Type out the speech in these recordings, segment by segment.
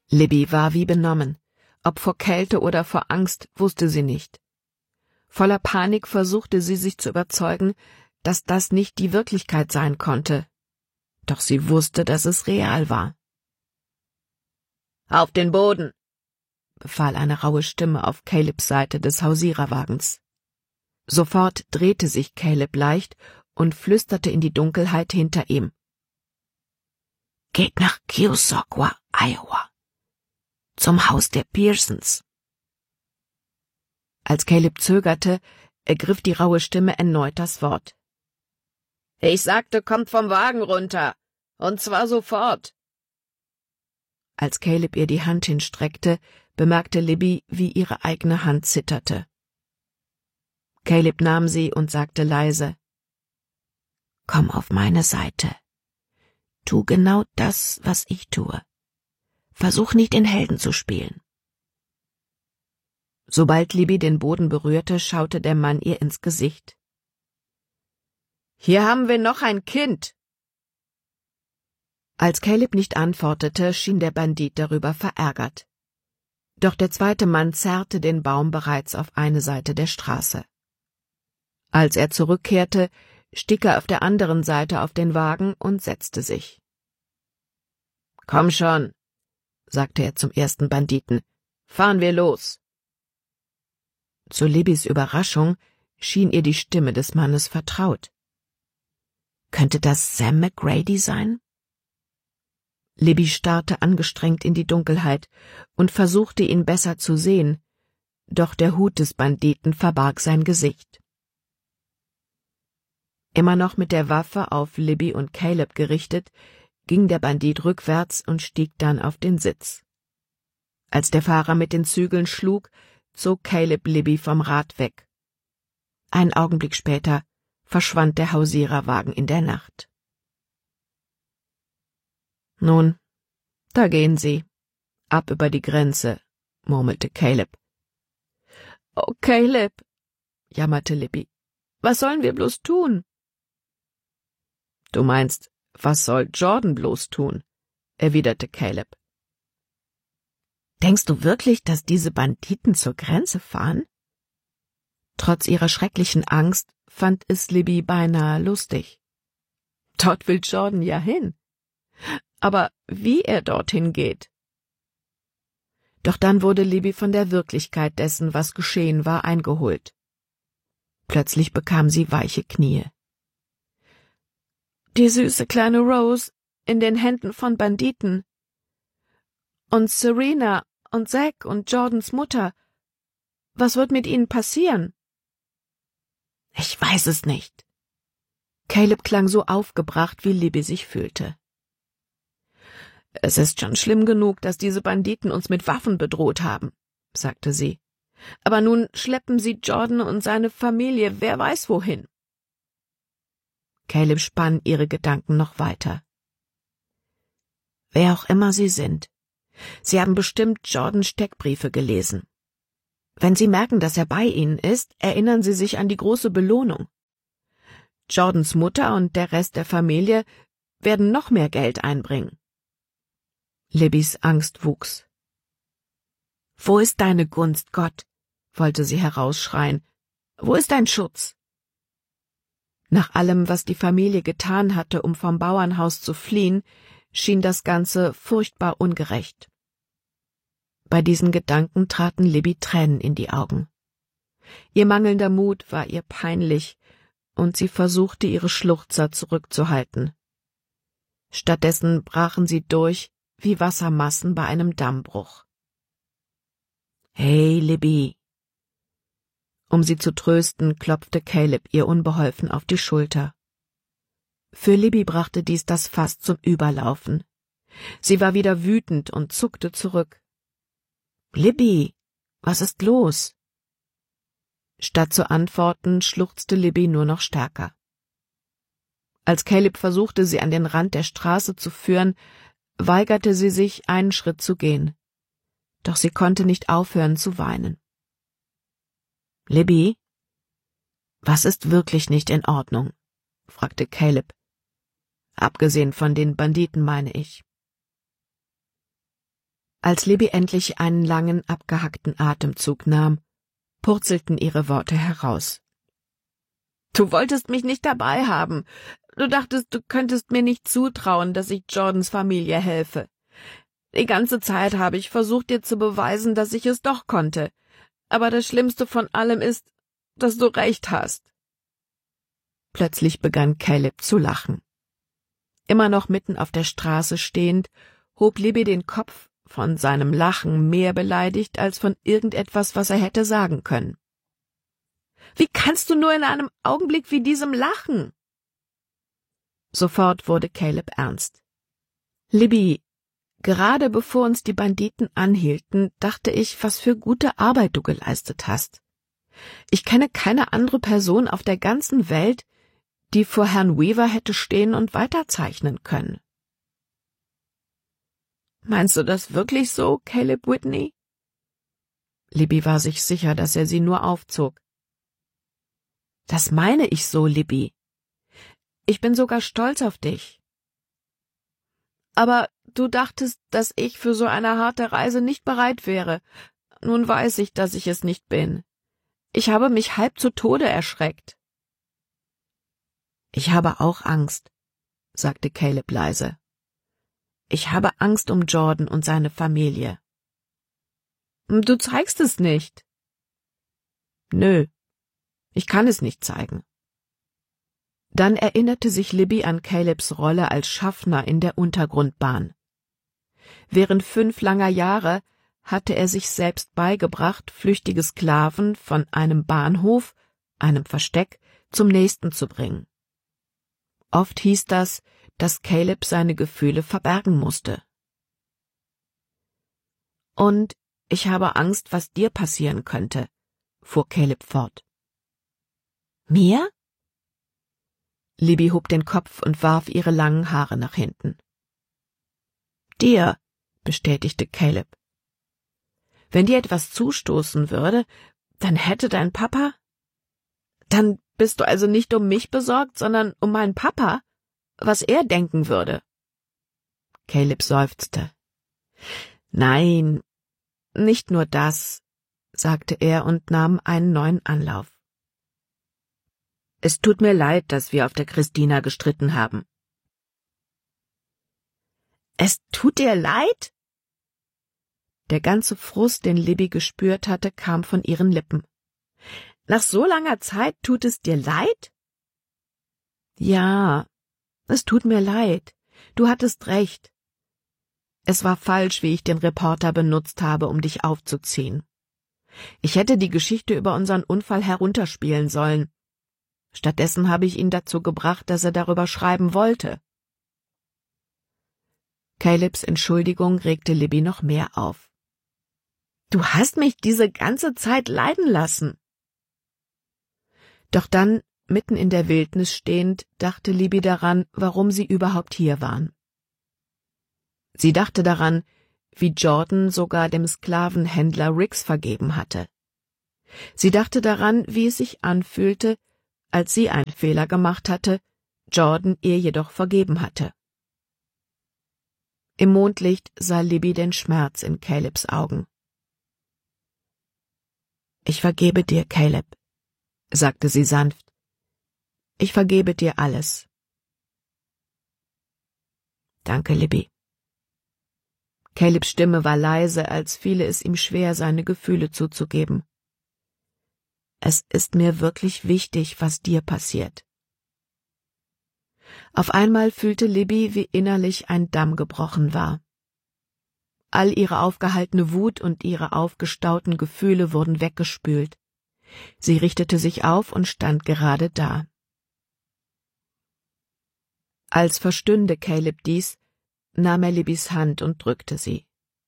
Libby war wie benommen. Ob vor Kälte oder vor Angst, wusste sie nicht. Voller Panik versuchte sie sich zu überzeugen, dass das nicht die Wirklichkeit sein konnte. Doch sie wusste, dass es real war. »Auf den Boden«, befahl eine raue Stimme auf Calebs Seite des Hausiererwagens. Sofort drehte sich Caleb leicht und flüsterte in die Dunkelheit hinter ihm. »Geht nach Keosauqua, Iowa. Zum Haus der Pearsons.« Als Caleb zögerte, ergriff die raue Stimme erneut das Wort. »Ich sagte, kommt vom Wagen runter, und zwar sofort.« Als Caleb ihr die Hand hinstreckte, bemerkte Libby, wie ihre eigene Hand zitterte. Caleb nahm sie und sagte leise, »Komm auf meine Seite. Tu genau das, was ich tue. Versuch nicht, den Helden zu spielen.« Sobald Libby den Boden berührte, schaute der Mann ihr ins Gesicht. »Hier haben wir noch ein Kind!« Als Caleb nicht antwortete, schien der Bandit darüber verärgert. Doch der zweite Mann zerrte den Baum bereits auf eine Seite der Straße. Als er zurückkehrte, stieg er auf der anderen Seite auf den Wagen und setzte sich. »Komm schon«, sagte er zum ersten Banditen, »fahren wir los.« Zu Libbys Überraschung schien ihr die Stimme des Mannes vertraut. Könnte das Sam McGrady sein? Libby starrte angestrengt in die Dunkelheit und versuchte, ihn besser zu sehen, doch der Hut des Banditen verbarg sein Gesicht. Immer noch mit der Waffe auf Libby und Caleb gerichtet, ging der Bandit rückwärts und stieg dann auf den Sitz. Als der Fahrer mit den Zügeln schlug, zog Caleb Libby vom Rad weg. Einen Augenblick später verschwand der Hausiererwagen in der Nacht. »Nun, da gehen sie. Ab über die Grenze«, murmelte Caleb. »Oh, Caleb«, jammerte Libby, »was sollen wir bloß tun?« »Du meinst, was soll Jordan bloß tun?«, erwiderte Caleb. »Denkst du wirklich, dass diese Banditen zur Grenze fahren?« Trotz ihrer schrecklichen Angst fand es Libby beinahe lustig. Dort will Jordan ja hin. Aber wie er dorthin geht? Doch dann wurde Libby von der Wirklichkeit dessen, was geschehen war, eingeholt. Plötzlich bekam sie weiche Knie. Die süße kleine Rose in den Händen von Banditen. Und Serena und Zack und Jordans Mutter. Was wird mit ihnen passieren? Ich weiß es nicht. Caleb klang so aufgebracht, wie Libby sich fühlte. Es ist schon schlimm genug, dass diese Banditen uns mit Waffen bedroht haben, sagte sie. Aber nun schleppen sie Jordan und seine Familie wer weiß wohin. Caleb spann ihre Gedanken noch weiter. Wer auch immer sie sind, sie haben bestimmt Jordans Steckbriefe gelesen. Wenn sie merken, dass er bei ihnen ist, erinnern sie sich an die große Belohnung. Jordans Mutter und der Rest der Familie werden noch mehr Geld einbringen. Libbys Angst wuchs. »Wo ist deine Gunst, Gott?« wollte sie herausschreien. »Wo ist dein Schutz?« Nach allem, was die Familie getan hatte, um vom Bauernhaus zu fliehen, schien das Ganze furchtbar ungerecht. Bei diesen Gedanken traten Libby Tränen in die Augen. Ihr mangelnder Mut war ihr peinlich, und sie versuchte, ihre Schluchzer zurückzuhalten. Stattdessen brachen sie durch wie Wassermassen bei einem Dammbruch. »Hey, Libby!« Um sie zu trösten, klopfte Caleb ihr unbeholfen auf die Schulter. Für Libby brachte dies das Fass zum Überlaufen. Sie war wieder wütend und zuckte zurück. »Libby, was ist los?« Statt zu antworten, schluchzte Libby nur noch stärker. Als Caleb versuchte, sie an den Rand der Straße zu führen, weigerte sie sich, einen Schritt zu gehen. Doch sie konnte nicht aufhören zu weinen. »Libby, was ist wirklich nicht in Ordnung?« fragte Caleb. »Abgesehen von den Banditen, meine ich.« Als Libby endlich einen langen, abgehackten Atemzug nahm, purzelten ihre Worte heraus. »Du wolltest mich nicht dabei haben. Du dachtest, du könntest mir nicht zutrauen, dass ich Jordans Familie helfe. Die ganze Zeit habe ich versucht, dir zu beweisen, dass ich es doch konnte. Aber das Schlimmste von allem ist, dass du recht hast.« Plötzlich begann Caleb zu lachen. Immer noch mitten auf der Straße stehend, hob Libby den Kopf, von seinem Lachen mehr beleidigt als von irgendetwas, was er hätte sagen können. »Wie kannst du nur in einem Augenblick wie diesem lachen?« Sofort wurde Caleb ernst. »Libby, gerade bevor uns die Banditen anhielten, dachte ich, was für gute Arbeit du geleistet hast. Ich kenne keine andere Person auf der ganzen Welt, die vor Herrn Weaver hätte stehen und weiterzeichnen können.« »Meinst du das wirklich so, Caleb Whitney?« Libby war sich sicher, dass er sie nur aufzog. »Das meine ich so, Libby. Ich bin sogar stolz auf dich.« »Aber du dachtest, dass ich für so eine harte Reise nicht bereit wäre. Nun weiß ich, dass ich es nicht bin. Ich habe mich halb zu Tode erschreckt.« »Ich habe auch Angst«, sagte Caleb leise. »Ich habe Angst um Jordan und seine Familie.« »Du zeigst es nicht.« »Nö, ich kann es nicht zeigen.« Dann erinnerte sich Libby an Calebs Rolle als Schaffner in der Untergrundbahn. Während 5 langer Jahre hatte er sich selbst beigebracht, flüchtige Sklaven von einem Bahnhof, einem Versteck, zum nächsten zu bringen. Oft hieß das, dass Caleb seine Gefühle verbergen musste. »Und ich habe Angst, was dir passieren könnte«, fuhr Caleb fort. »Mir?« Libby hob den Kopf und warf ihre langen Haare nach hinten. »Dir«, bestätigte Caleb. »Wenn dir etwas zustoßen würde, dann hätte dein Papa...« »Dann bist du also nicht um mich besorgt, sondern um meinen Papa, was er denken würde.« Caleb seufzte. »Nein, nicht nur das«, sagte er und nahm einen neuen Anlauf. »Es tut mir leid, dass wir auf der Christina gestritten haben.« »Es tut dir leid?« Der ganze Frust, den Libby gespürt hatte, kam von ihren Lippen. »Nach so langer Zeit tut es dir leid?« »Ja, es tut mir leid. Du hattest recht. Es war falsch, wie ich den Reporter benutzt habe, um dich aufzuziehen. Ich hätte die Geschichte über unseren Unfall herunterspielen sollen. Stattdessen habe ich ihn dazu gebracht, dass er darüber schreiben wollte.« Calebs Entschuldigung regte Libby noch mehr auf. »Du hast mich diese ganze Zeit leiden lassen.« Doch dann, mitten in der Wildnis stehend, dachte Libby daran, warum sie überhaupt hier waren. Sie dachte daran, wie Jordan sogar dem Sklavenhändler Riggs vergeben hatte. Sie dachte daran, wie es sich anfühlte, als sie einen Fehler gemacht hatte, Jordan ihr jedoch vergeben hatte. Im Mondlicht sah Libby den Schmerz in Calebs Augen. »Ich vergebe dir, Caleb«, sagte sie sanft. »Ich vergebe dir alles.« »Danke, Libby.« Calebs Stimme war leise, als fiele es ihm schwer, seine Gefühle zuzugeben. »Es ist mir wirklich wichtig, was dir passiert.« Auf einmal fühlte Libby, wie innerlich ein Damm gebrochen war. All ihre aufgehaltene Wut und ihre aufgestauten Gefühle wurden weggespült. Sie richtete sich auf und stand gerade da. Als verstünde Caleb dies, nahm er Libbys Hand und drückte sie.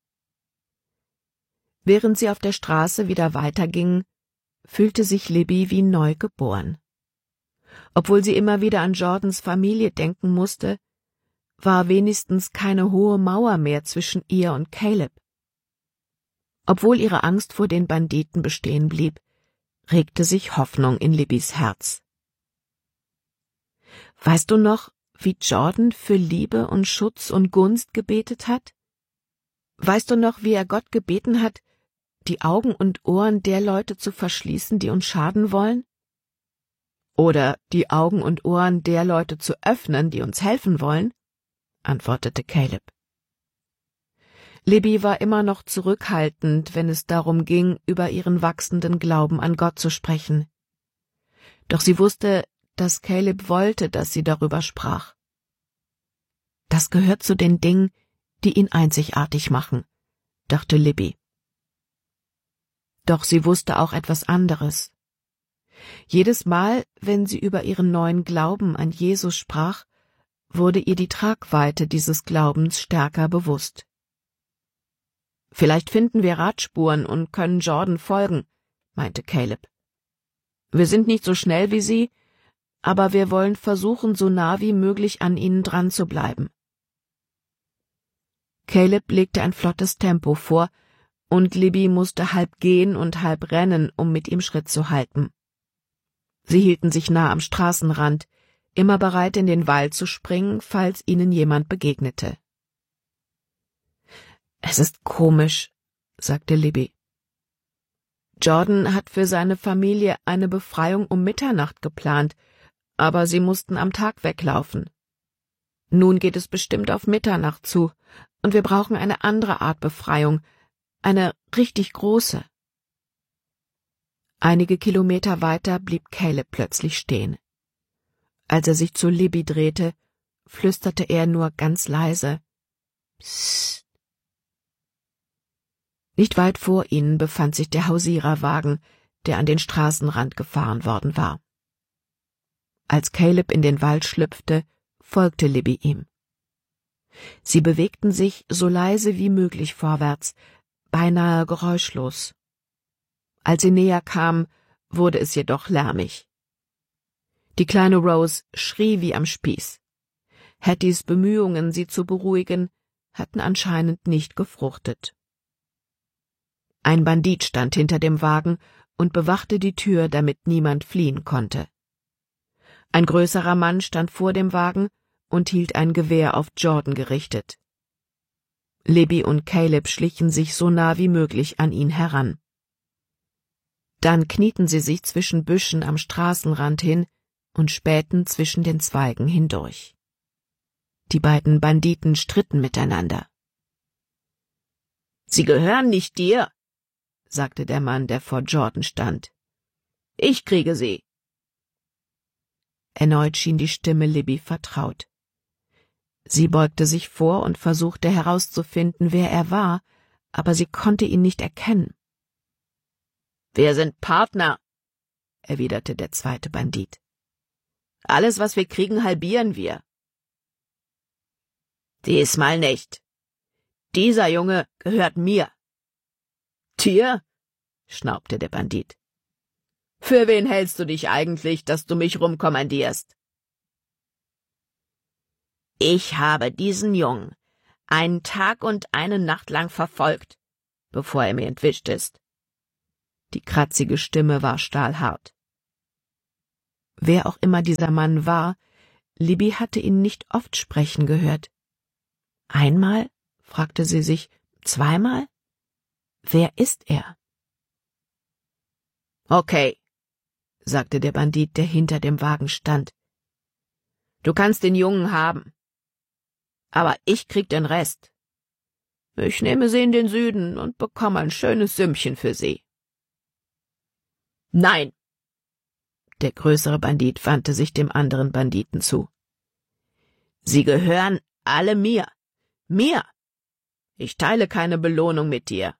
Während sie auf der Straße wieder weitergingen, fühlte sich Libby wie neu geboren. Obwohl sie immer wieder an Jordans Familie denken musste, war wenigstens keine hohe Mauer mehr zwischen ihr und Caleb. Obwohl ihre Angst vor den Banditen bestehen blieb, regte sich Hoffnung in Libbys Herz. »Weißt du noch, wie Jordan für Liebe und Schutz und Gunst gebetet hat?« Weißt du noch, wie er Gott gebeten hat, die Augen und Ohren der Leute zu verschließen, die uns schaden wollen? Oder die Augen und Ohren der Leute zu öffnen, die uns helfen wollen? Antwortete Caleb. Libby war immer noch zurückhaltend, wenn es darum ging, über ihren wachsenden Glauben an Gott zu sprechen. Doch sie wusste, dass Caleb wollte, dass sie darüber sprach. Das gehört zu den Dingen, die ihn einzigartig machen, dachte Libby. Doch sie wusste auch etwas anderes. Jedes Mal, wenn sie über ihren neuen Glauben an Jesus sprach, wurde ihr die Tragweite dieses Glaubens stärker bewusst. »Vielleicht finden wir Radspuren und können Jordan folgen«, meinte Caleb. »Wir sind nicht so schnell wie sie, aber wir wollen versuchen, so nah wie möglich an ihnen dran zu bleiben.« Caleb legte ein flottes Tempo vor, und Libby musste halb gehen und halb rennen, um mit ihm Schritt zu halten. Sie hielten sich nah am Straßenrand, immer bereit, in den Wald zu springen, falls ihnen jemand begegnete. »Es ist komisch«, sagte Libby. »Jordan hat für seine Familie eine Befreiung um Mitternacht geplant, aber sie mussten am Tag weglaufen. Nun geht es bestimmt auf Mitternacht zu, und wir brauchen eine andere Art Befreiung, eine richtig große.« Einige Kilometer weiter blieb Caleb plötzlich stehen. Als er sich zu Libby drehte, flüsterte er nur ganz leise: »Psst.« Nicht weit vor ihnen befand sich der Hausiererwagen, der an den Straßenrand gefahren worden war. Als Caleb in den Wald schlüpfte, folgte Libby ihm. Sie bewegten sich so leise wie möglich vorwärts, beinahe geräuschlos. Als sie näher kamen, wurde es jedoch lärmig. Die kleine Rose schrie wie am Spieß. Hattys Bemühungen, sie zu beruhigen, hatten anscheinend nicht gefruchtet. Ein Bandit stand hinter dem Wagen und bewachte die Tür, damit niemand fliehen konnte. Ein größerer Mann stand vor dem Wagen und hielt ein Gewehr auf Jordan gerichtet. Libby und Caleb schlichen sich so nah wie möglich an ihn heran. Dann knieten sie sich zwischen Büschen am Straßenrand hin und spähten zwischen den Zweigen hindurch. Die beiden Banditen stritten miteinander. »Sie gehören nicht dir«, sagte der Mann, der vor Jordan stand. »Ich kriege sie.« Erneut schien die Stimme Libby vertraut. Sie beugte sich vor und versuchte herauszufinden, wer er war, aber sie konnte ihn nicht erkennen. »Wir sind Partner«, erwiderte der zweite Bandit. »Alles, was wir kriegen, halbieren wir.« »Diesmal nicht. Dieser Junge gehört mir.« »Dir?«, schnaubte der Bandit. »Für wen hältst du dich eigentlich, dass du mich rumkommandierst?« »Ich habe diesen Jungen einen Tag und eine Nacht lang verfolgt, bevor er mir entwischt ist.« Die kratzige Stimme war stahlhart. Wer auch immer dieser Mann war, Libby hatte ihn nicht oft sprechen gehört. Einmal, fragte sie sich, zweimal? Wer ist er? »Okay«, sagte der Bandit, der hinter dem Wagen stand. »Du kannst den Jungen haben. Aber ich krieg den Rest. Ich nehme sie in den Süden und bekomme ein schönes Sümmchen für sie.« »Nein!« Der größere Bandit wandte sich dem anderen Banditen zu. »Sie gehören alle mir. Mir! Ich teile keine Belohnung mit dir.«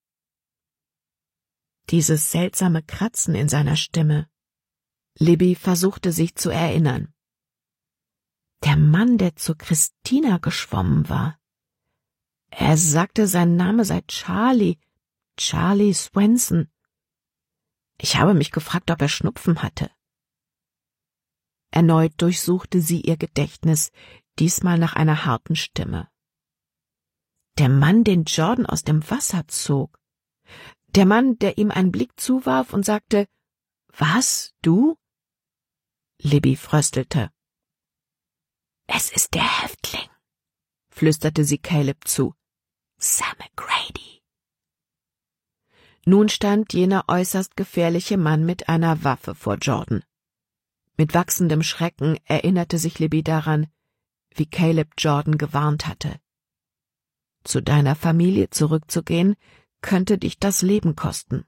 Dieses seltsame Kratzen in seiner Stimme. Libby versuchte sich zu erinnern. Der Mann, der zu Christina geschwommen war. Er sagte, sein Name sei Charlie Swenson. Ich habe mich gefragt, ob er Schnupfen hatte. Erneut durchsuchte sie ihr Gedächtnis, diesmal nach einer harten Stimme. Der Mann, den Jordan aus dem Wasser zog. Der Mann, der ihm einen Blick zuwarf und sagte, »Was, du?« Libby fröstelte. »Es ist der Häftling«, flüsterte sie Caleb zu. Sam McGrady. Nun stand jener äußerst gefährliche Mann mit einer Waffe vor Jordan. Mit wachsendem Schrecken erinnerte sich Libby daran, wie Caleb Jordan gewarnt hatte. Zu deiner Familie zurückzugehen, könnte dich das Leben kosten.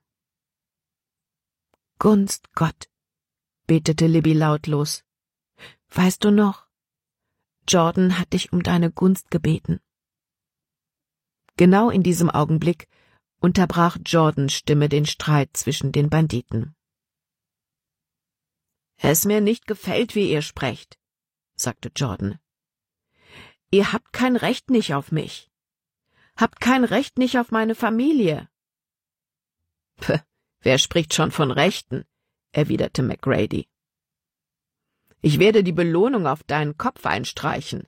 Gunst Gott, betete Libby lautlos. Weißt du noch? Jordan hat dich um deine Gunst gebeten. Genau in diesem Augenblick unterbrach Jordans Stimme den Streit zwischen den Banditen. Es mir nicht gefällt, wie ihr sprecht, sagte Jordan. Ihr habt kein Recht nicht auf mich. Habt kein Recht nicht auf meine Familie. Puh, wer spricht schon von Rechten? Erwiderte McGrady. Ich werde die Belohnung auf deinen Kopf einstreichen.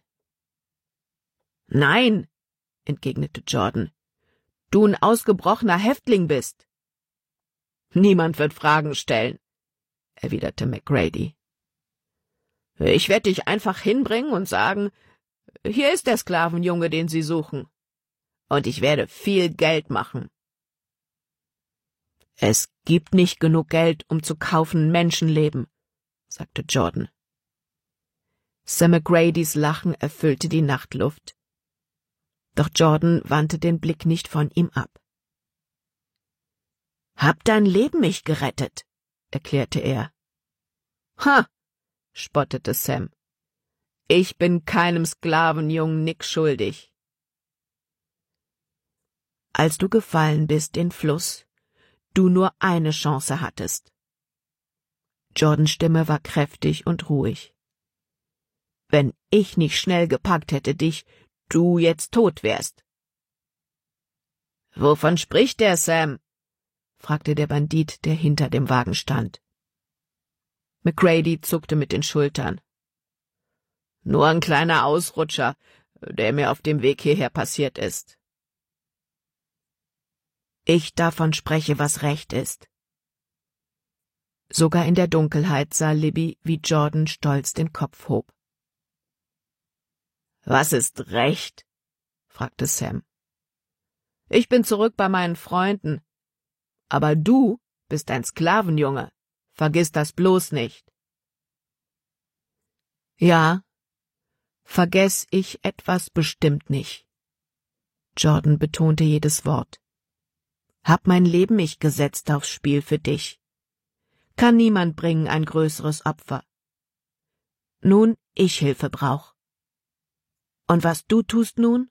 Nein, entgegnete Jordan, du ein ausgebrochener Häftling bist. Niemand wird Fragen stellen, erwiderte McGrady. Ich werde dich einfach hinbringen und sagen, hier ist der Sklavenjunge, den Sie suchen. Und ich werde viel Geld machen. Es gibt nicht genug Geld, um zu kaufen Menschenleben, sagte Jordan. Sam McGradys Lachen erfüllte die Nachtluft. Doch Jordan wandte den Blick nicht von ihm ab. »Hab dein Leben mich gerettet«, erklärte er. »Ha«, spottete Sam. »Ich bin keinem Sklavenjungen Nick schuldig.« »Als du gefallen bist in Fluss, du nur eine Chance hattest.« Jordans Stimme war kräftig und ruhig. »Wenn ich nicht schnell gepackt hätte dich, du jetzt tot wärst.« »Wovon spricht der, Sam?« fragte der Bandit, der hinter dem Wagen stand. McGrady zuckte mit den Schultern. »Nur ein kleiner Ausrutscher, der mir auf dem Weg hierher passiert ist.« »Ich davon spreche, was recht ist.« Sogar in der Dunkelheit sah Libby, wie Jordan stolz den Kopf hob. »Was ist Recht?« fragte Sam. »Ich bin zurück bei meinen Freunden. Aber du bist ein Sklavenjunge. Vergiss das bloß nicht.« »Ja, vergess ich etwas bestimmt nicht.« Jordan betonte jedes Wort. »Hab mein Leben ich gesetzt aufs Spiel für dich. Kann niemand bringen ein größeres Opfer. Nun ich Hilfe brauch. Und was du tust nun?«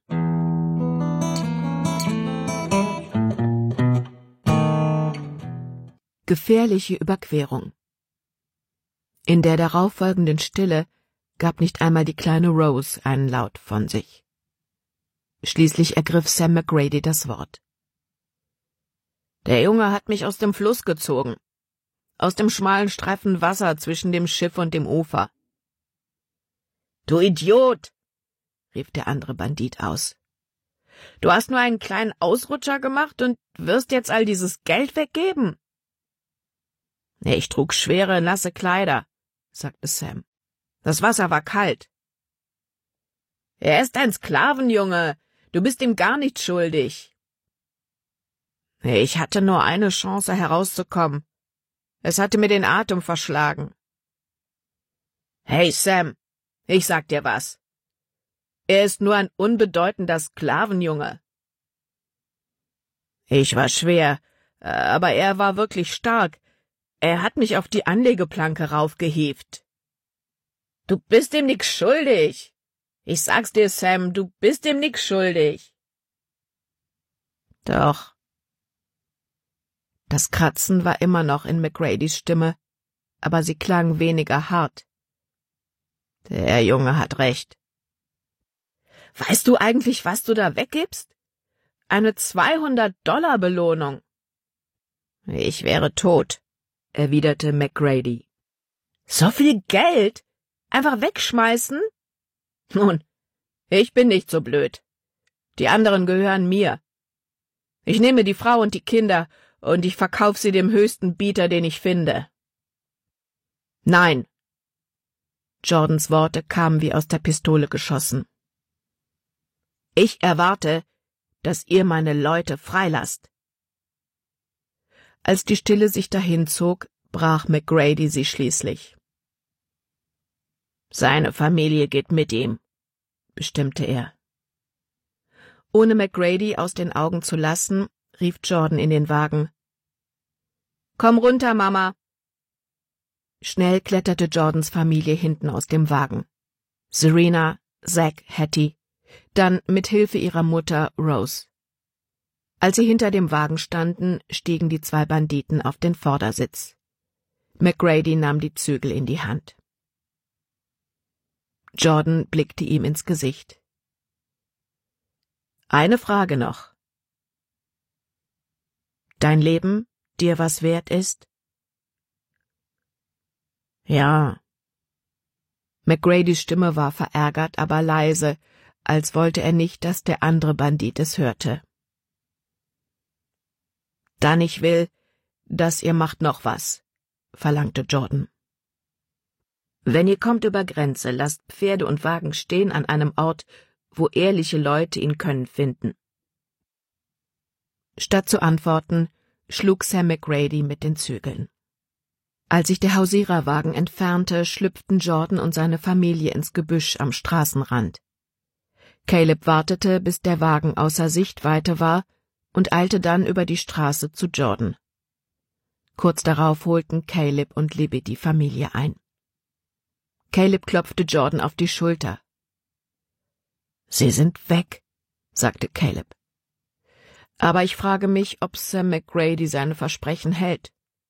Gefährliche Überquerung. In der darauffolgenden Stille gab nicht einmal die kleine Rose einen Laut von sich. Schließlich ergriff Sam McGrady das Wort. »Der Junge hat mich aus dem Fluss gezogen, aus dem schmalen Streifen Wasser zwischen dem Schiff und dem Ufer.« »Du Idiot«, rief der andere Bandit aus. »Du hast nur einen kleinen Ausrutscher gemacht und wirst jetzt all dieses Geld weggeben?« »Ich trug schwere, nasse Kleider«, sagte Sam. »Das Wasser war kalt.« »Er ist ein Sklavenjunge. Du bist ihm gar nicht schuldig.« »Ich hatte nur eine Chance, herauszukommen. Es hatte mir den Atem verschlagen.« »Hey, Sam, ich sag dir was. Er ist nur ein unbedeutender Sklavenjunge.« »Ich war schwer, aber er war wirklich stark. Er hat mich auf die Anlegeplanke raufgehievt.« »Du bist ihm nix schuldig. Ich sag's dir, Sam, du bist ihm nix schuldig.« »Doch.« Das Kratzen war immer noch in McGradys Stimme, aber sie klang weniger hart. »Der Junge hat recht.« »Weißt du eigentlich, was du da weggibst? Eine $200 Belohnung.« »Ich wäre tot«, erwiderte McGrady. »So viel Geld? Einfach wegschmeißen?« »Nun, ich bin nicht so blöd. Die anderen gehören mir. Ich nehme die Frau und die Kinder und ich verkauf sie dem höchsten Bieter, den ich finde.« »Nein.« Jordans Worte kamen wie aus der Pistole geschossen. »Ich erwarte, dass ihr meine Leute freilasst. Als die Stille sich dahinzog, brach McGrady sie schließlich. Seine Familie geht mit ihm, bestimmte er. Ohne McGrady aus den Augen zu lassen, rief Jordan in den Wagen. »Komm runter, Mama!« Schnell kletterte Jordans Familie hinten aus dem Wagen. Serena, Zack, Hattie, dann mit Hilfe ihrer Mutter Rose. Als sie hinter dem Wagen standen, stiegen die 2 Banditen auf den Vordersitz. McGrady nahm die Zügel in die Hand. Jordan blickte ihm ins Gesicht. »Eine Frage noch. Dein Leben dir was wert ist?« »Ja.« McGradys Stimme war verärgert, aber leise, als wollte er nicht, dass der andere Bandit es hörte. »Dann ich will, dass ihr macht noch was«, verlangte Jordan. »Wenn ihr kommt über Grenze, lasst Pferde und Wagen stehen an einem Ort, wo ehrliche Leute ihn können finden.« Statt zu antworten, schlug Sam McGrady mit den Zügeln. Als sich der Hausiererwagen entfernte, schlüpften Jordan und seine Familie ins Gebüsch am Straßenrand. Caleb wartete, bis der Wagen außer Sichtweite war, und eilte dann über die Straße zu Jordan. Kurz darauf holten Caleb und Libby die Familie ein. Caleb klopfte Jordan auf die Schulter. »Sie sind weg«, sagte Caleb. »Aber ich frage mich, ob Sam McGrady seine Versprechen hält.«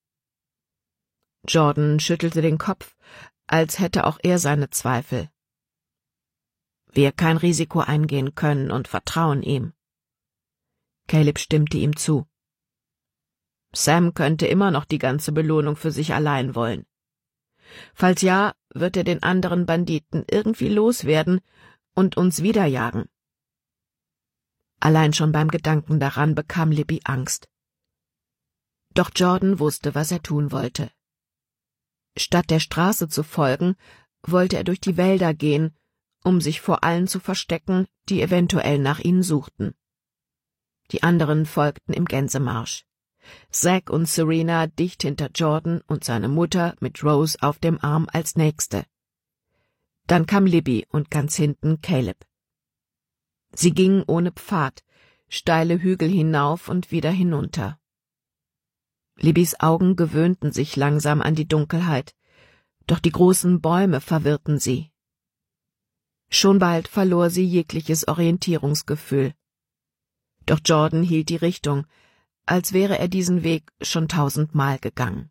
Jordan schüttelte den Kopf, als hätte auch er seine Zweifel. »Wir kein Risiko eingehen können und vertrauen ihm.« Caleb stimmte ihm zu. »Sam könnte immer noch die ganze Belohnung für sich allein wollen. Falls ja, wird er den anderen Banditen irgendwie loswerden und uns wiederjagen.« Allein schon beim Gedanken daran bekam Libby Angst. Doch Jordan wusste, was er tun wollte. Statt der Straße zu folgen, wollte er durch die Wälder gehen, um sich vor allen zu verstecken, die eventuell nach ihnen suchten. Die anderen folgten im Gänsemarsch. Zack und Serena dicht hinter Jordan und seine Mutter mit Rose auf dem Arm als Nächste. Dann kam Libby und ganz hinten Caleb. Sie gingen ohne Pfad, steile Hügel hinauf und wieder hinunter. Libbys Augen gewöhnten sich langsam an die Dunkelheit, doch die großen Bäume verwirrten sie. Schon bald verlor sie jegliches Orientierungsgefühl. Doch Jordan hielt die Richtung, als wäre er diesen Weg schon 1000-mal gegangen.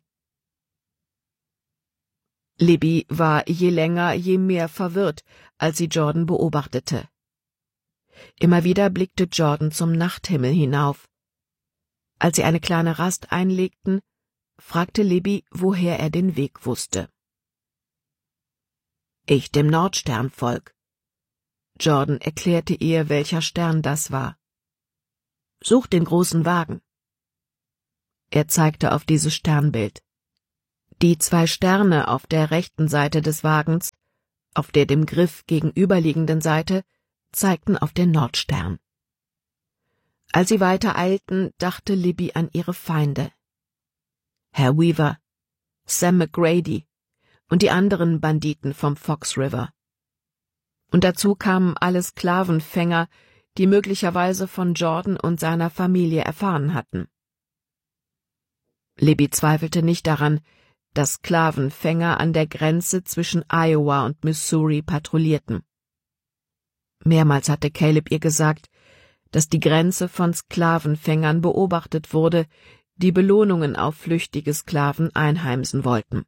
Libby war je länger, je mehr verwirrt, als sie Jordan beobachtete. Immer wieder blickte Jordan zum Nachthimmel hinauf. Als sie eine kleine Rast einlegten, fragte Libby, woher er den Weg wusste. »Ich dem Nordstern folg.« Jordan erklärte ihr, welcher Stern das war. »Such den großen Wagen.« Er zeigte auf dieses Sternbild. Die 2 Sterne auf der rechten Seite des Wagens, auf der dem Griff gegenüberliegenden Seite, zeigten auf den Nordstern. Als sie weiter eilten, dachte Libby an ihre Feinde. Herr Weaver, Sam McGrady und die anderen Banditen vom Fox River. Und dazu kamen alle Sklavenfänger, die möglicherweise von Jordan und seiner Familie erfahren hatten. Libby zweifelte nicht daran, dass Sklavenfänger an der Grenze zwischen Iowa und Missouri patrouillierten. Mehrmals hatte Caleb ihr gesagt, dass die Grenze von Sklavenfängern beobachtet wurde, die Belohnungen auf flüchtige Sklaven einheimsen wollten.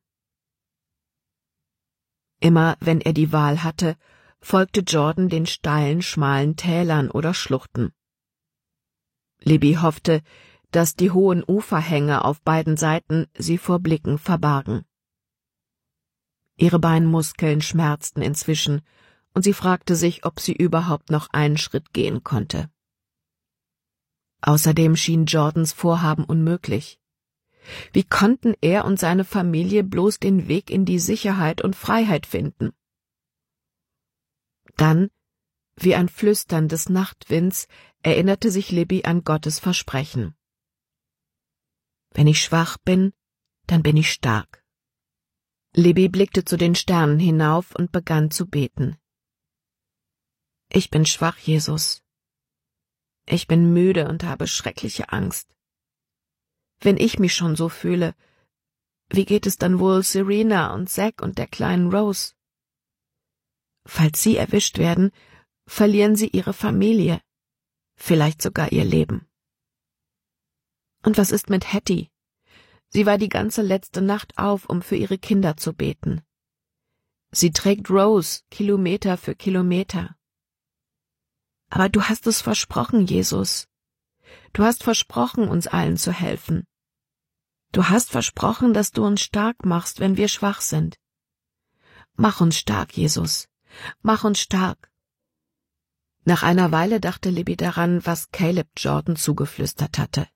Immer wenn er die Wahl hatte, folgte Jordan den steilen, schmalen Tälern oder Schluchten. Libby hoffte, dass die hohen Uferhänge auf beiden Seiten sie vor Blicken verbargen. Ihre Beinmuskeln schmerzten inzwischen, und sie fragte sich, ob sie überhaupt noch einen Schritt gehen konnte. Außerdem schien Jordans Vorhaben unmöglich. Wie konnten er und seine Familie bloß den Weg in die Sicherheit und Freiheit finden? Dann, wie ein Flüstern des Nachtwinds, erinnerte sich Libby an Gottes Versprechen. Wenn ich schwach bin, dann bin ich stark. Libby blickte zu den Sternen hinauf und begann zu beten. Ich bin schwach, Jesus. Ich bin müde und habe schreckliche Angst. Wenn ich mich schon so fühle, wie geht es dann wohl Serena und Zack und der kleinen Rose? Falls sie erwischt werden, verlieren sie ihre Familie, vielleicht sogar ihr Leben. Und was ist mit Hattie? Sie war die ganze letzte Nacht auf, um für ihre Kinder zu beten. Sie trägt Rose Kilometer für Kilometer. Aber du hast es versprochen, Jesus. Du hast versprochen, uns allen zu helfen. Du hast versprochen, dass du uns stark machst, wenn wir schwach sind. Mach uns stark, Jesus. Mach uns stark. Nach einer Weile dachte Libby daran, was Caleb Jordan zugeflüstert hatte.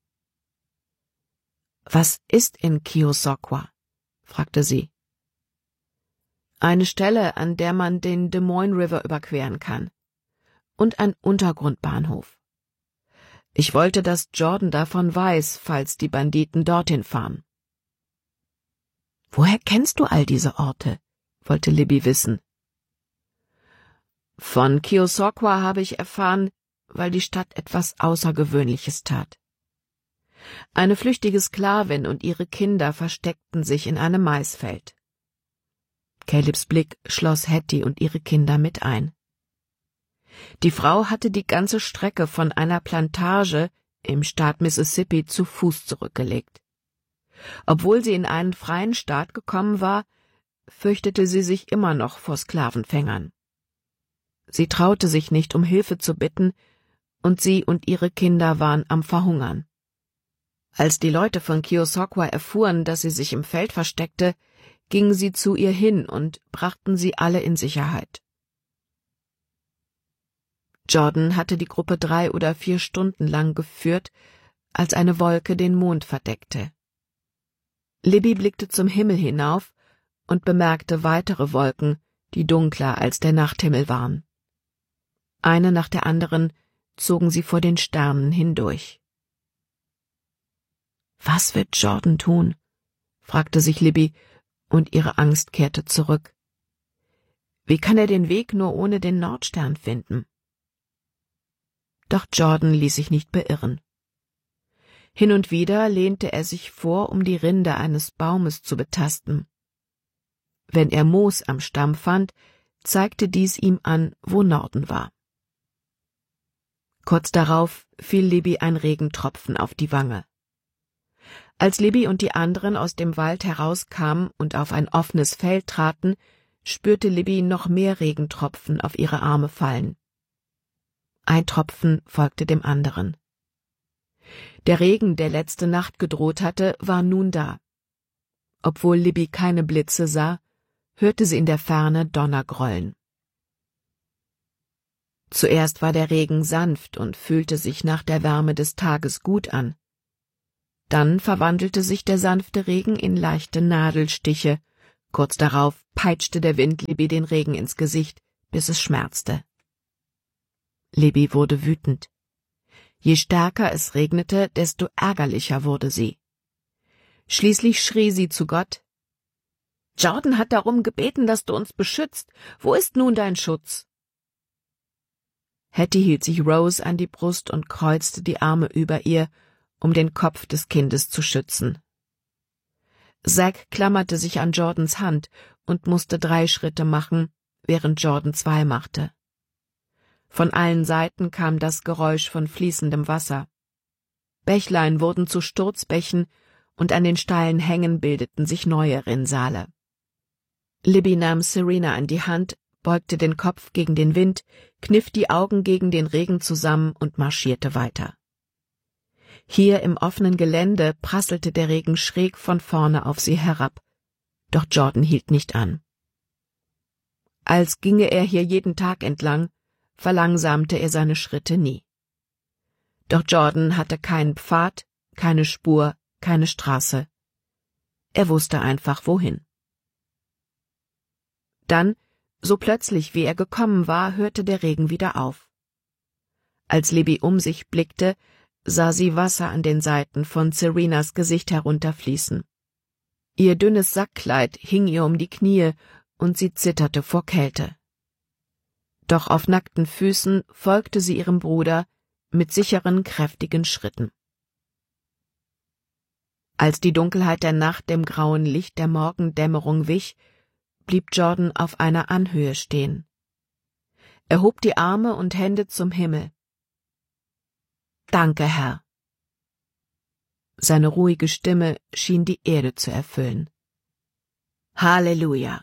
»Was ist in Keosauqua?« fragte sie. »Eine Stelle, an der man den Des Moines River überqueren kann. Und ein Untergrundbahnhof. Ich wollte, dass Jordan davon weiß, falls die Banditen dorthin fahren.« »Woher kennst du all diese Orte?« wollte Libby wissen. »Von Keosauqua habe ich erfahren, weil die Stadt etwas Außergewöhnliches tat. Eine flüchtige Sklavin und ihre Kinder versteckten sich in einem Maisfeld.« Calebs Blick schloss Hattie und ihre Kinder mit ein. Die Frau hatte die ganze Strecke von einer Plantage im Staat Mississippi zu Fuß zurückgelegt. Obwohl sie in einen freien Staat gekommen war, fürchtete sie sich immer noch vor Sklavenfängern. Sie traute sich nicht, um Hilfe zu bitten, und sie und ihre Kinder waren am Verhungern. Als die Leute von Keosauqua erfuhren, dass sie sich im Feld versteckte, gingen sie zu ihr hin und brachten sie alle in Sicherheit. Jordan hatte die Gruppe 3 oder 4 Stunden lang geführt, als eine Wolke den Mond verdeckte. Libby blickte zum Himmel hinauf und bemerkte weitere Wolken, die dunkler als der Nachthimmel waren. Eine nach der anderen zogen sie vor den Sternen hindurch. »Was wird Jordan tun?« fragte sich Libby, und ihre Angst kehrte zurück. Wie kann er den Weg nur ohne den Nordstern finden? Doch Jordan ließ sich nicht beirren. Hin und wieder lehnte er sich vor, um die Rinde eines Baumes zu betasten. Wenn er Moos am Stamm fand, zeigte dies ihm an, wo Norden war. Kurz darauf fiel Libby ein Regentropfen auf die Wange. Als Libby und die anderen aus dem Wald herauskamen und auf ein offenes Feld traten, spürte Libby noch mehr Regentropfen auf ihre Arme fallen. Ein Tropfen folgte dem anderen. Der Regen, der letzte Nacht gedroht hatte, war nun da. Obwohl Libby keine Blitze sah, hörte sie in der Ferne Donner grollen. Zuerst war der Regen sanft und fühlte sich nach der Wärme des Tages gut an. Dann verwandelte sich der sanfte Regen in leichte Nadelstiche. Kurz darauf peitschte der Wind Libby den Regen ins Gesicht, bis es schmerzte. Libby wurde wütend. Je stärker es regnete, desto ärgerlicher wurde sie. Schließlich schrie sie zu Gott: »Jordan hat darum gebeten, dass du uns beschützt. Wo ist nun dein Schutz?« Hattie hielt sich Rose an die Brust und kreuzte die Arme über ihr, um den Kopf des Kindes zu schützen. Zack klammerte sich an Jordans Hand und musste 3 Schritte machen, während Jordan 2 machte. Von allen Seiten kam das Geräusch von fließendem Wasser. Bächlein wurden zu Sturzbächen und an den steilen Hängen bildeten sich neue Rinnsale. Libby nahm Serena an die Hand, beugte den Kopf gegen den Wind, kniff die Augen gegen den Regen zusammen und marschierte weiter. Hier im offenen Gelände prasselte der Regen schräg von vorne auf sie herab, doch Jordan hielt nicht an. Als ginge er hier jeden Tag entlang, verlangsamte er seine Schritte nie. Doch Jordan hatte keinen Pfad, keine Spur, keine Straße. Er wusste einfach, wohin. Dann, so plötzlich wie er gekommen war, hörte der Regen wieder auf. Als Libby um sich blickte, sah sie Wasser an den Seiten von Serenas Gesicht herunterfließen. Ihr dünnes Sackkleid hing ihr um die Knie und sie zitterte vor Kälte. Doch auf nackten Füßen folgte sie ihrem Bruder mit sicheren, kräftigen Schritten. Als die Dunkelheit der Nacht dem grauen Licht der Morgendämmerung wich, blieb Jordan auf einer Anhöhe stehen. Er hob die Arme und Hände zum Himmel. »Danke, Herr!« Seine ruhige Stimme schien die Erde zu erfüllen. »Halleluja!«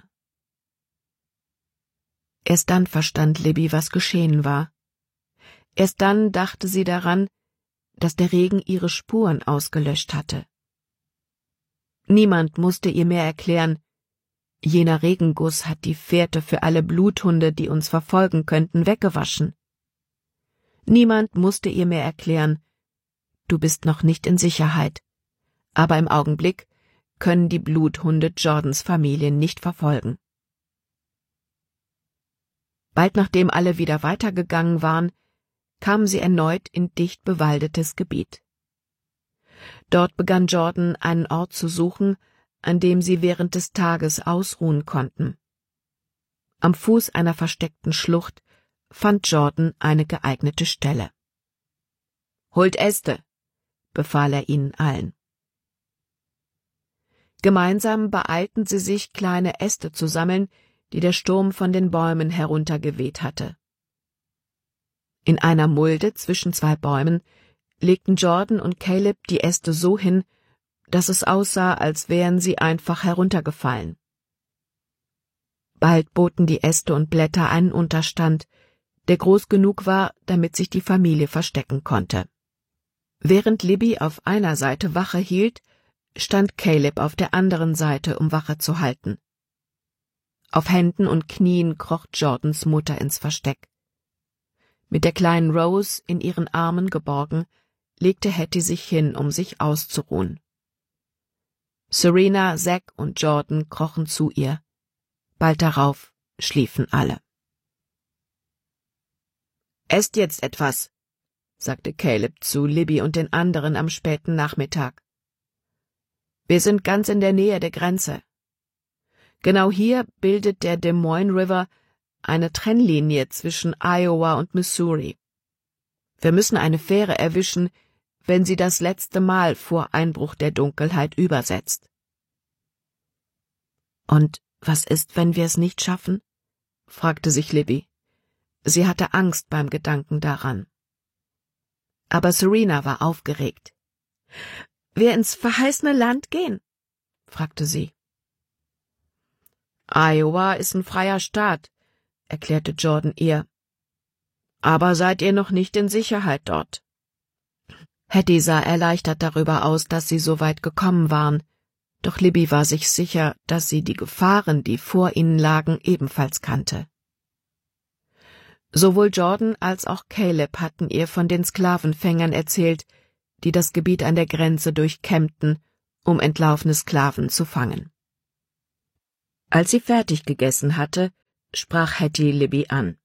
Erst dann verstand Libby, was geschehen war. Erst dann dachte sie daran, dass der Regen ihre Spuren ausgelöscht hatte. Niemand musste ihr mehr erklären, jener Regenguss hat die Fährte für alle Bluthunde, die uns verfolgen könnten, weggewaschen. Niemand musste ihr mehr erklären, du bist noch nicht in Sicherheit, aber im Augenblick können die Bluthunde Jordans Familie nicht verfolgen. Bald nachdem alle wieder weitergegangen waren, kamen sie erneut in dicht bewaldetes Gebiet. Dort begann Jordan einen Ort zu suchen, an dem sie während des Tages ausruhen konnten. Am Fuß einer versteckten Schlucht fand Jordan eine geeignete Stelle. »Holt Äste«, befahl er ihnen allen. Gemeinsam beeilten sie sich, kleine Äste zu sammeln, die der Sturm von den Bäumen heruntergeweht hatte. In einer Mulde zwischen zwei Bäumen legten Jordan und Caleb die Äste so hin, dass es aussah, als wären sie einfach heruntergefallen. Bald boten die Äste und Blätter einen Unterstand, der groß genug war, damit sich die Familie verstecken konnte. Während Libby auf einer Seite Wache hielt, stand Caleb auf der anderen Seite, um Wache zu halten. Auf Händen und Knien kroch Jordans Mutter ins Versteck. Mit der kleinen Rose in ihren Armen geborgen, legte Hattie sich hin, um sich auszuruhen. Serena, Zack und Jordan krochen zu ihr. Bald darauf schliefen alle. »Esst jetzt etwas«, sagte Caleb zu Libby und den anderen am späten Nachmittag. »Wir sind ganz in der Nähe der Grenze. Genau hier bildet der Des Moines River eine Trennlinie zwischen Iowa und Missouri. Wir müssen eine Fähre erwischen, wenn sie das letzte Mal vor Einbruch der Dunkelheit übersetzt.« »Und was ist, wenn wir es nicht schaffen?« fragte sich Libby. Sie hatte Angst beim Gedanken daran. Aber Serena war aufgeregt. »Wir ins verheißene Land gehen?« fragte sie. »Iowa ist ein freier Staat«, erklärte Jordan ihr. »Aber seid ihr noch nicht in Sicherheit dort?« Hattie sah erleichtert darüber aus, dass sie so weit gekommen waren, doch Libby war sich sicher, dass sie die Gefahren, die vor ihnen lagen, ebenfalls kannte. Sowohl Jordan als auch Caleb hatten ihr von den Sklavenfängern erzählt, die das Gebiet an der Grenze durchkämmten, um entlaufene Sklaven zu fangen. Als sie fertig gegessen hatte, sprach Hattie Libby an.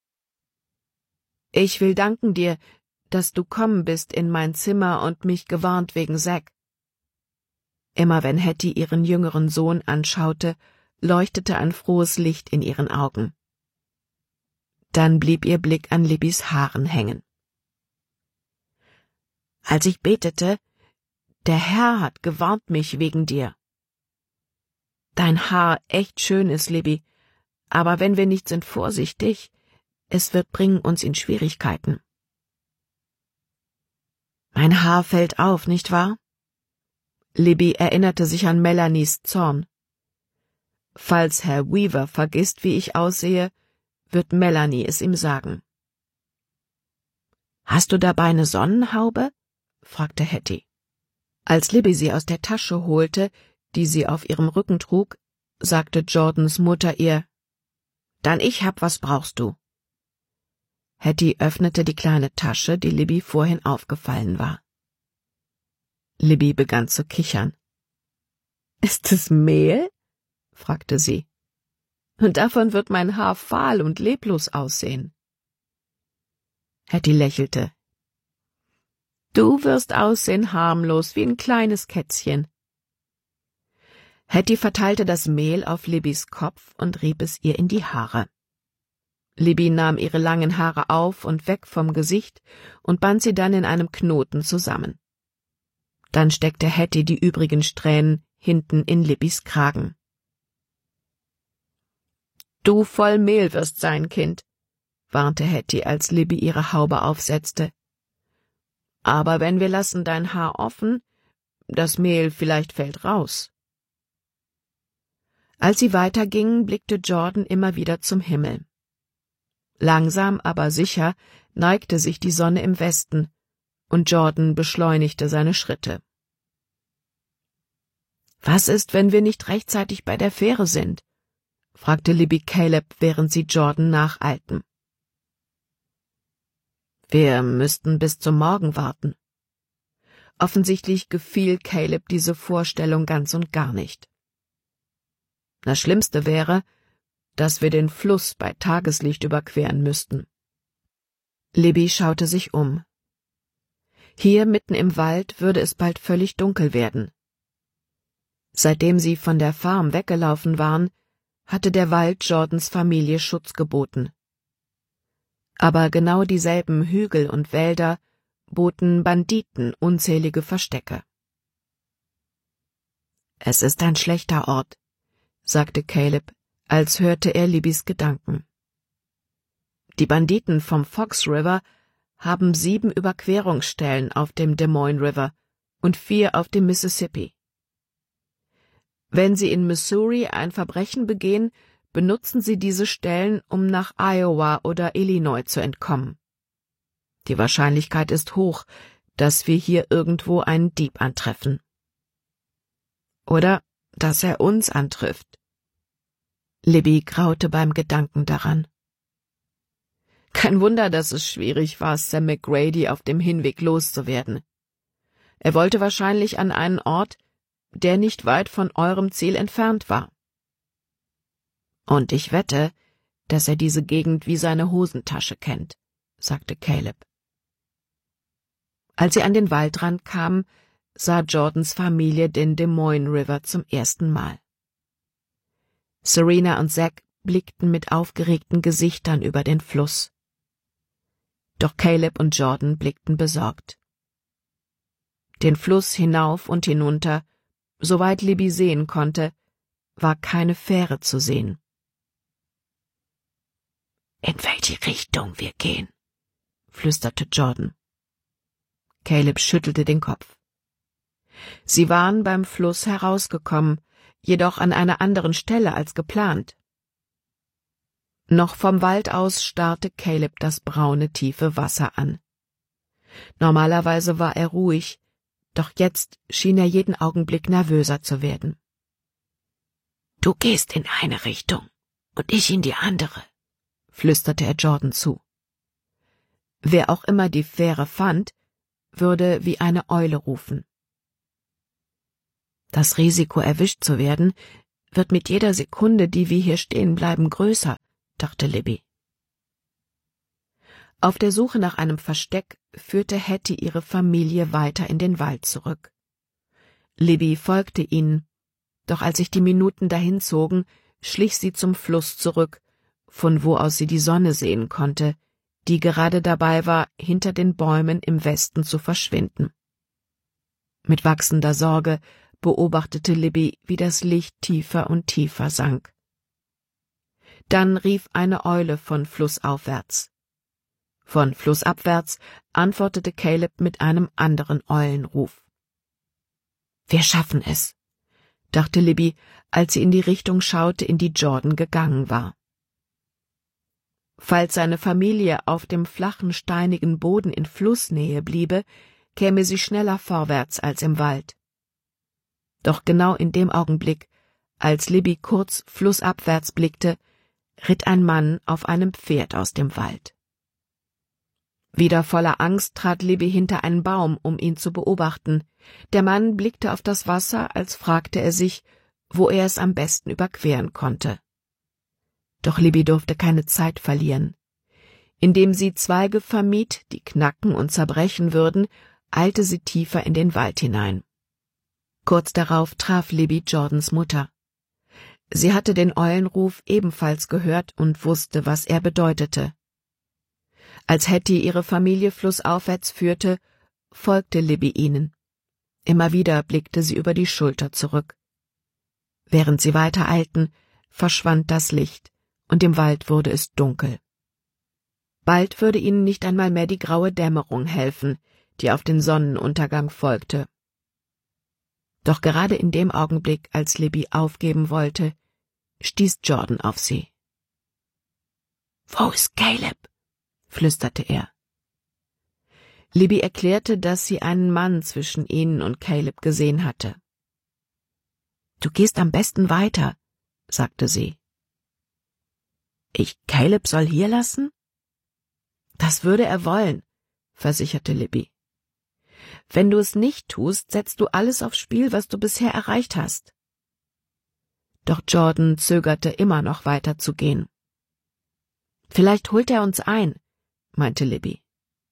»Ich will danken dir, dass du kommen bist in mein Zimmer und mich gewarnt wegen Zack.« Immer wenn Hattie ihren jüngeren Sohn anschaute, leuchtete ein frohes Licht in ihren Augen. Dann blieb ihr Blick an Libbys Haaren hängen. »Als ich betete, der Herr hat gewarnt mich wegen dir. Dein Haar echt schön ist, Libby, aber wenn wir nicht sind vorsichtig, es wird bringen uns in Schwierigkeiten.« »Mein Haar fällt auf, nicht wahr?« Libby erinnerte sich an Melanies Zorn. »Falls Herr Weaver vergisst, wie ich aussehe, wird Melanie es ihm sagen.« »Hast du dabei eine Sonnenhaube?« fragte Hattie. Als Libby sie aus der Tasche holte, die sie auf ihrem Rücken trug, sagte Jordans Mutter ihr, »Dann was brauchst du?« Hattie öffnete die kleine Tasche, die Libby vorhin aufgefallen war. Libby begann zu kichern. »Ist es Mehl?« fragte sie. »Und davon wird mein Haar fahl und leblos aussehen.« Hattie lächelte. »Du wirst aussehen harmlos wie ein kleines Kätzchen.« Hattie verteilte das Mehl auf Libbys Kopf und rieb es ihr in die Haare. Libby nahm ihre langen Haare auf und weg vom Gesicht und band sie dann in einem Knoten zusammen. Dann steckte Hattie die übrigen Strähnen hinten in Libbys Kragen. »Du voll Mehl wirst sein, Kind«, warnte Hattie, als Libby ihre Haube aufsetzte. »Aber wenn wir lassen dein Haar offen, das Mehl vielleicht fällt raus.« Als sie weitergingen, blickte Jordan immer wieder zum Himmel. Langsam, aber sicher neigte sich die Sonne im Westen, und Jordan beschleunigte seine Schritte. »Was ist, wenn wir nicht rechtzeitig bei der Fähre sind?« fragte Libby Caleb, während sie Jordan nacheilten. »Wir müssten bis zum Morgen warten.« Offensichtlich gefiel Caleb diese Vorstellung ganz und gar nicht. Das Schlimmste wäre, dass wir den Fluss bei Tageslicht überqueren müssten. Libby schaute sich um. Hier mitten im Wald würde es bald völlig dunkel werden. Seitdem sie von der Farm weggelaufen waren, hatte der Wald Jordans Familie Schutz geboten. Aber genau dieselben Hügel und Wälder boten Banditen unzählige Verstecke. »Es ist ein schlechter Ort«, sagte Caleb, als hörte er Libbys Gedanken. »Die Banditen vom Fox River haben 7 Überquerungsstellen auf dem Des Moines River und 4 auf dem Mississippi. Wenn sie in Missouri ein Verbrechen begehen, benutzen sie diese Stellen, um nach Iowa oder Illinois zu entkommen. Die Wahrscheinlichkeit ist hoch, dass wir hier irgendwo einen Dieb antreffen. Oder dass er uns antrifft.« Libby graute beim Gedanken daran. Kein Wunder, dass es schwierig war, Sam McGrady auf dem Hinweg loszuwerden. Er wollte wahrscheinlich an einen Ort, der nicht weit von eurem Ziel entfernt war. Und ich wette, dass er diese Gegend wie seine Hosentasche kennt, sagte Caleb. Als sie an den Waldrand kamen, sah Jordans Familie den Des Moines River zum ersten Mal. Serena und Zach blickten mit aufgeregten Gesichtern über den Fluss. Doch Caleb und Jordan blickten besorgt. Den Fluss hinauf und hinunter, soweit Libby sehen konnte, war keine Fähre zu sehen. »In welche Richtung wir gehen?« flüsterte Jordan. Caleb schüttelte den Kopf. Sie waren beim Fluss herausgekommen, jedoch an einer anderen Stelle als geplant. Noch vom Wald aus starrte Caleb das braune, tiefe Wasser an. Normalerweise war er ruhig, doch jetzt schien er jeden Augenblick nervöser zu werden. »Du gehst in eine Richtung und ich in die andere«, flüsterte er Jordan zu. Wer auch immer die Fähre fand, würde wie eine Eule rufen. Das Risiko, erwischt zu werden, wird mit jeder Sekunde, die wir hier stehen bleiben, größer, dachte Libby. Auf der Suche nach einem Versteck führte Hattie ihre Familie weiter in den Wald zurück. Libby folgte ihnen, doch als sich die Minuten dahinzogen, schlich sie zum Fluss zurück, von wo aus sie die Sonne sehen konnte, die gerade dabei war, hinter den Bäumen im Westen zu verschwinden. Mit wachsender Sorge beobachtete Libby, wie das Licht tiefer und tiefer sank. Dann rief eine Eule von flussaufwärts. Von flussabwärts antwortete Caleb mit einem anderen Eulenruf. »Wir schaffen es«, dachte Libby, als sie in die Richtung schaute, in die Jordan gegangen war. Falls seine Familie auf dem flachen, steinigen Boden in Flussnähe bliebe, käme sie schneller vorwärts als im Wald. Doch genau in dem Augenblick, als Libby kurz flussabwärts blickte, ritt ein Mann auf einem Pferd aus dem Wald. Wieder voller Angst trat Libby hinter einen Baum, um ihn zu beobachten. Der Mann blickte auf das Wasser, als fragte er sich, wo er es am besten überqueren konnte. Doch Libby durfte keine Zeit verlieren. Indem sie Zweige vermied, die knacken und zerbrechen würden, eilte sie tiefer in den Wald hinein. Kurz darauf traf Libby Jordans Mutter. Sie hatte den Eulenruf ebenfalls gehört und wusste, was er bedeutete. Als Hattie ihre Familie flussaufwärts führte, folgte Libby ihnen. Immer wieder blickte sie über die Schulter zurück. Während sie weiter eilten, verschwand das Licht, und im Wald wurde es dunkel. Bald würde ihnen nicht einmal mehr die graue Dämmerung helfen, die auf den Sonnenuntergang folgte. Doch gerade in dem Augenblick, als Libby aufgeben wollte, stieß Jordan auf sie. »Wo ist Caleb?« flüsterte er. Libby erklärte, dass sie einen Mann zwischen ihnen und Caleb gesehen hatte. »Du gehst am besten weiter«, sagte sie. »Ich Caleb soll hier lassen?« »Das würde er wollen«, versicherte Libby. »Wenn du es nicht tust, setzt du alles aufs Spiel, was du bisher erreicht hast.« Doch Jordan zögerte immer noch weiter zu gehen. »Vielleicht holt er uns ein«, meinte Libby.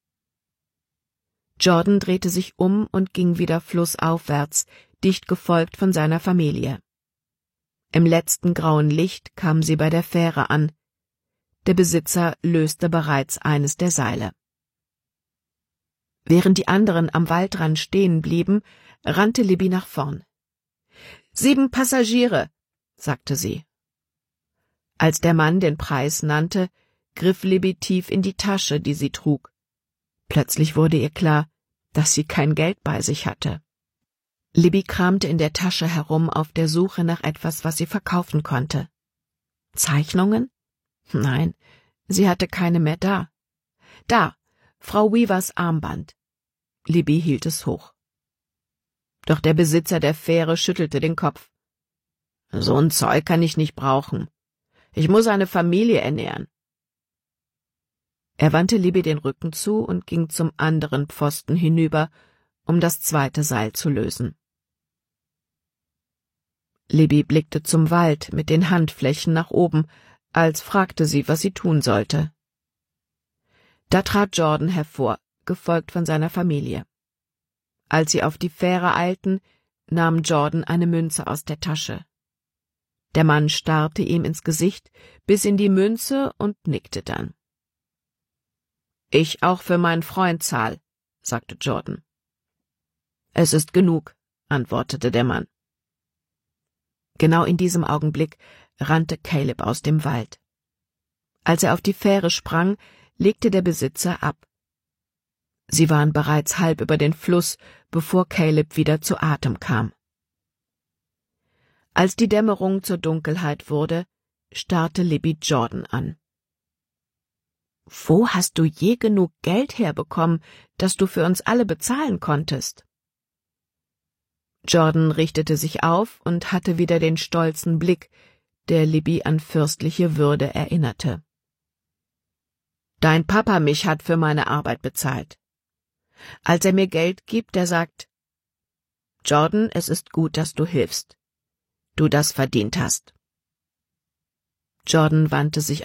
Jordan drehte sich um und ging wieder flussaufwärts, dicht gefolgt von seiner Familie. Im letzten grauen Licht kamen sie bei der Fähre an. Der Besitzer löste bereits eines der Seile. Während die anderen am Waldrand stehen blieben, rannte Libby nach vorn. »7 Passagiere«, sagte sie. Als der Mann den Preis nannte, griff Libby tief in die Tasche, die sie trug. Plötzlich wurde ihr klar, dass sie kein Geld bei sich hatte. Libby kramte in der Tasche herum auf der Suche nach etwas, was sie verkaufen konnte. Zeichnungen? Nein, sie hatte keine mehr da. Da, Frau Weavers Armband. Libby hielt es hoch. Doch der Besitzer der Fähre schüttelte den Kopf. »So ein Zeug kann ich nicht brauchen. Ich muss eine Familie ernähren.« Er wandte Libby den Rücken zu und ging zum anderen Pfosten hinüber, um das zweite Seil zu lösen. Libby blickte zum Wald mit den Handflächen nach oben, als fragte sie, was sie tun sollte. Da trat Jordan hervor, gefolgt von seiner Familie. Als sie auf die Fähre eilten, nahm Jordan eine Münze aus der Tasche. Der Mann starrte ihm ins Gesicht, biss in die Münze und nickte dann. »Ich auch für meinen Freund zahl«, sagte Jordan. »Es ist genug«, antwortete der Mann. Genau in diesem Augenblick rannte Caleb aus dem Wald. Als er auf die Fähre sprang, legte der Besitzer ab. Sie waren bereits halb über den Fluss, bevor Caleb wieder zu Atem kam. Als die Dämmerung zur Dunkelheit wurde, starrte Libby Jordan an. »Wo hast du je genug Geld herbekommen, dass du für uns alle bezahlen konntest?« Jordan richtete sich auf und hatte wieder den stolzen Blick, der Libby an fürstliche Würde erinnerte. »Dein Papa mich hat für meine Arbeit bezahlt. Als er mir Geld gibt, der sagt, »Jordan, es ist gut, dass du hilfst. Du das verdient hast.« Jordan wandte sich